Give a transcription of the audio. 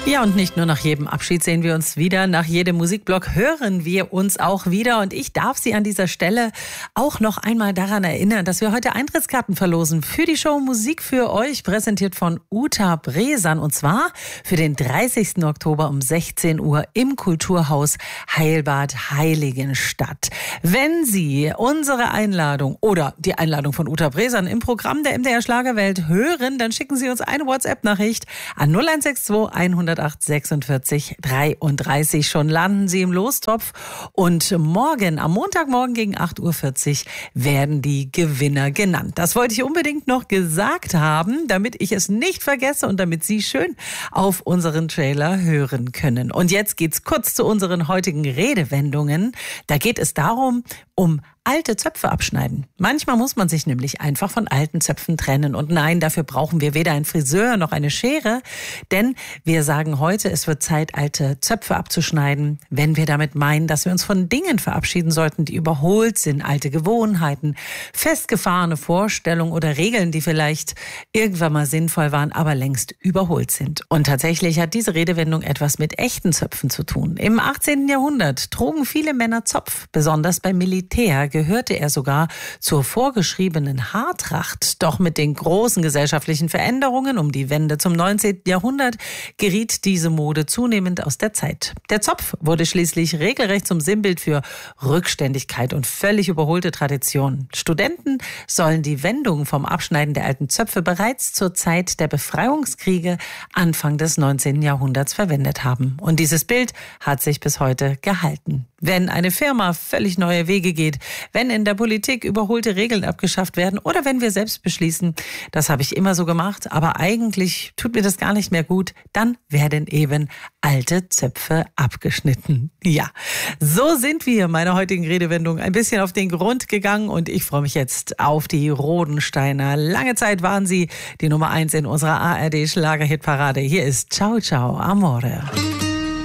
Ja, und nicht nur nach jedem Abschied sehen wir uns wieder, nach jedem Musikblock hören wir uns auch wieder. Und ich darf Sie an dieser Stelle auch noch einmal daran erinnern, dass wir heute Eintrittskarten verlosen für die Show Musik für euch, präsentiert von Uta Bresan. Und zwar für den 30. Oktober um 16 Uhr im Kulturhaus Heilbad Heiligenstadt. Wenn Sie unsere Einladung oder die Einladung von Uta Bresan im Programm der MDR Schlagerwelt hören, dann schicken Sie uns eine WhatsApp-Nachricht an 0162 108 46 33. Schon landen Sie im Lostopf und morgen, am Montagmorgen gegen 8.40 Uhr werden die Gewinner genannt. Das wollte ich unbedingt noch gesagt haben, damit ich es nicht vergesse und damit Sie schön auf unseren Trailer hören können. Und jetzt geht's kurz zu unseren heutigen Redewendungen. Da geht es darum, um alte Zöpfe abschneiden. Manchmal muss man sich nämlich einfach von alten Zöpfen trennen. Und nein, dafür brauchen wir weder einen Friseur noch eine Schere. Denn wir sagen heute, es wird Zeit, alte Zöpfe abzuschneiden, wenn wir damit meinen, dass wir uns von Dingen verabschieden sollten, die überholt sind. Alte Gewohnheiten, festgefahrene Vorstellungen oder Regeln, die vielleicht irgendwann mal sinnvoll waren, aber längst überholt sind. Und tatsächlich hat diese Redewendung etwas mit echten Zöpfen zu tun. Im 18. Jahrhundert trugen viele Männer Zopf, besonders beim Militär gehörte er sogar zur vorgeschriebenen Haartracht. Doch mit den großen gesellschaftlichen Veränderungen um die Wende zum 19. Jahrhundert geriet diese Mode zunehmend aus der Zeit. Der Zopf wurde schließlich regelrecht zum Sinnbild für Rückständigkeit und völlig überholte Tradition. Studenten sollen die Wendung vom Abschneiden der alten Zöpfe bereits zur Zeit der Befreiungskriege Anfang des 19. Jahrhunderts verwendet haben. Und dieses Bild hat sich bis heute gehalten. Wenn eine Firma völlig neue Wege geht, wenn in der Politik überholte Regeln abgeschafft werden oder wenn wir selbst beschließen, das habe ich immer so gemacht, aber eigentlich tut mir das gar nicht mehr gut, dann werden eben alte Zöpfe abgeschnitten. Ja, so sind wir meiner heutigen Redewendung ein bisschen auf den Grund gegangen und ich freue mich jetzt auf die Rodensteiner. Lange Zeit waren sie die Nummer 1 in unserer ARD Schlagerhitparade. Hier ist Ciao Ciao Amore.